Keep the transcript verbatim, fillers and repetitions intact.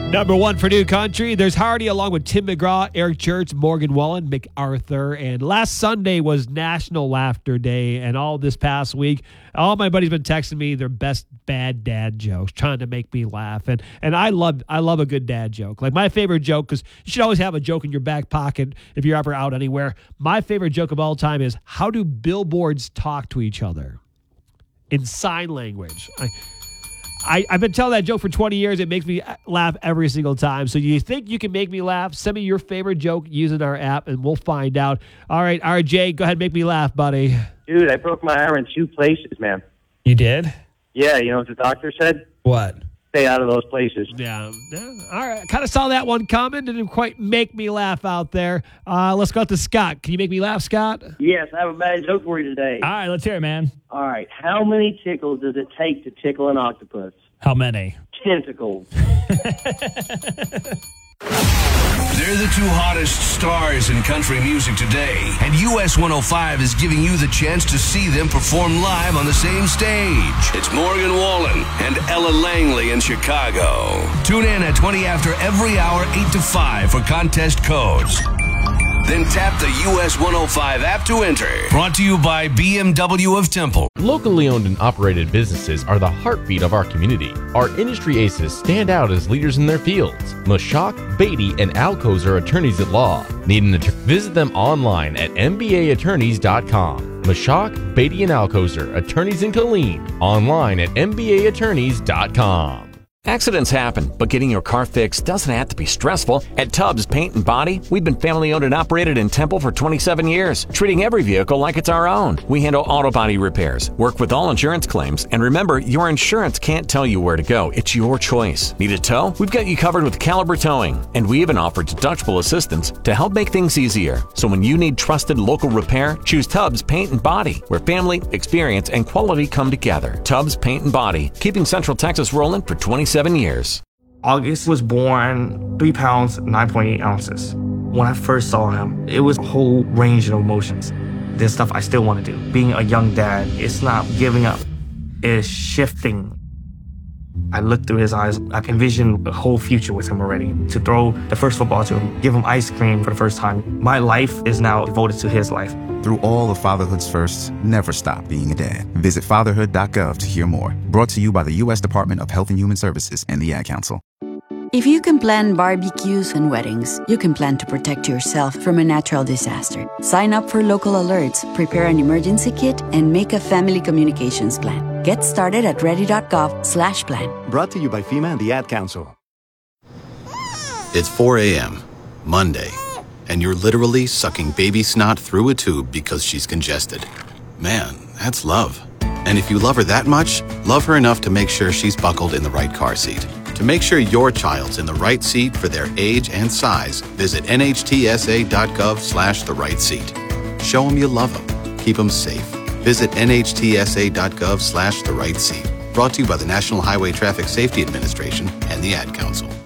Number one for New Country. There's Hardy along with Tim McGraw, Eric Church, Morgan Wallen, MacArthur. And last Sunday was National Laughter Day. And all this past week, all my buddies been texting me their best bad dad jokes, trying to make me laugh. And and I love I love a good dad joke. Like my favorite joke, because you should always have a joke in your back pocket if you're ever out anywhere. My favorite joke of all time is, how do billboards talk to each other? In sign language. I... I, I've been telling that joke for twenty years. It makes me laugh every single time. So you think you can make me laugh? Send me your favorite joke using our app, and we'll find out. All right, R J, go ahead and make me laugh, buddy. Dude, I broke my arm in two places, man. You did? Yeah, you know what the doctor said? What? Stay out of those places. Yeah. yeah. All right. Kind of saw that one coming. Didn't quite make me laugh out there. Uh, let's go out to Scott. Can you make me laugh, Scott? Yes, I have a bad joke for you today. All right, let's hear it, man. All right. How many tickles does it take to tickle an octopus? How many? Tentacles. They're the two hottest stars in country music today, and U S one oh five is giving you the chance to see them perform live on the same stage. It's Morgan Wallen and Ella Langley in Chicago. Tune in at twenty after every hour, eight to five for contest codes. Then tap the U S one oh five app to enter. Brought to you by B M W of Temple. Locally owned and operated businesses are the heartbeat of our community. Our industry aces stand out as leaders in their fields. Mashak, Beatty, and Alcoz are attorneys at law. Need an attorney? Visit them online at m b a attorneys dot com. Mashak, Beatty, and Alcozer, attorneys in Killeen. Online at m b a attorneys dot com. Accidents happen, but getting your car fixed doesn't have to be stressful. At Tubbs Paint and Body, we've been family owned and operated in Temple for twenty-seven years, treating every vehicle like it's our own. We handle auto body repairs, work with all insurance claims, and remember, your insurance can't tell you where to go. It's your choice. Need a tow? We've got you covered with Caliber Towing, and we even offer deductible assistance to help make things easier. So when you need trusted local repair, choose Tubbs Paint and Body, where family, experience, and quality come together. Tubbs Paint and Body, keeping Central Texas rolling for twenty-seven years. August was born three pounds, nine point eight ounces. When I first saw him, it was a whole range of emotions. There's stuff I still want to do. Being a young dad, it's not giving up. It's shifting. I looked through his eyes. I envisioned a whole future with him already. To throw the first football to him, give him ice cream for the first time. My life is now devoted to his life. Through all of fatherhood's firsts, never stop being a dad. Visit fatherhood dot gov to hear more. Brought to you by the U S Department of Health and Human Services and the Ad Council. If you can plan barbecues and weddings, you can plan to protect yourself from a natural disaster. Sign up for local alerts, prepare an emergency kit, and make a family communications plan. Get started at ready dot gov slash plan. Brought to you by FEMA and the Ad Council. It's four a.m., Monday, and you're literally sucking baby snot through a tube because she's congested. Man, that's love. And if you love her that much, love her enough to make sure she's buckled in the right car seat. To make sure your child's in the right seat for their age and size, visit N H T S A dot gov slash the right seat. Show them you love them. Keep them safe. Visit N H T S A dot gov slash the right seat. Brought to you by the National Highway Traffic Safety Administration and the Ad Council.